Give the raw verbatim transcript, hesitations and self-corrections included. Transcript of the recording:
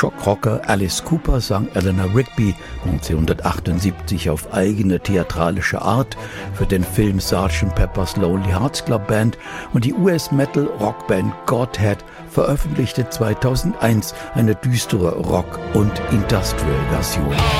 Schockrocker Alice Cooper sang Eleanor Rigby neunzehnhundertachtundsiebzig auf eigene theatralische Art für den Film Sergeant Pepper's Lonely Hearts Club Band und die U S-Metal-Rockband Godhead veröffentlichte zweitausendeins eine düstere Rock- und Industrial-Version.